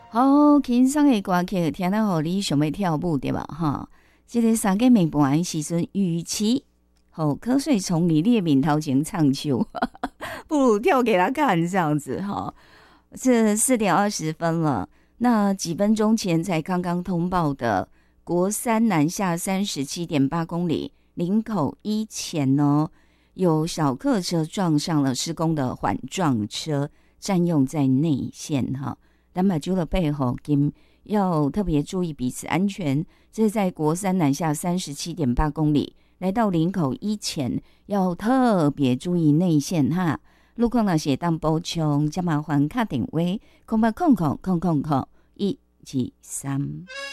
好轻松的歌曲，听到互你想要跳舞对吧？哈，这个三个暝半的时阵，与其瞌睡从你的面头前唱秋，不如跳给他看这样子哈。是4:20了，那几分钟前才刚刚通报的国三南下37.8公里林口一前哦，有小客车撞上了施工的缓撞车，占用在内线哈。南马州的背后，要特别注意彼此安全。这是在国三南下37.8公里，来到林口一前，要特别注意内线哈。路况那些当补充，加麻烦打电话，0800000123。